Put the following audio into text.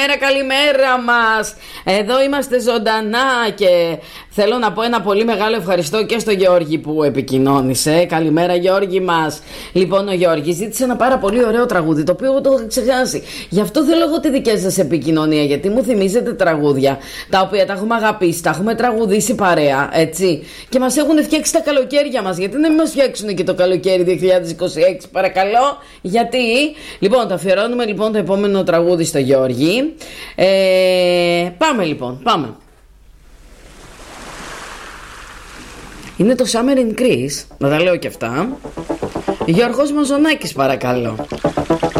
καλημέρα μας. Εδώ είμαστε ζωντανά και θέλω να πω ένα πολύ μεγάλο ευχαριστώ και στο Γιώργη που επικοινώνησε. Καλημέρα Γιώργη μας. Λοιπόν, ο Γιώργης ζήτησε ένα πάρα πολύ ωραίο τραγούδι, το οποίο εγώ το είχα ξεχάσει. Γι' αυτό θέλω εγώ τη δική σας επικοινωνία, γιατί μου θυμίζετε τραγούδια τα οποία τα έχουμε αγαπήσει, τα έχουμε τραγουδήσει παρέα, έτσι. Και μας έχουν φτιάξει τα καλοκαίρια μας. Γιατί να μην μας φτιάξουν και το καλοκαίρι 2026, παρακαλώ. Γιατί. Λοιπόν, το αφιερώνουμε λοιπόν το επόμενο τραγούδι στο Γιώργη. Πάμε λοιπόν, πάμε. Είναι το Summer in Greece, να τα λέω και αυτά. Γιώργος Μαζονάκης, παρακαλώ.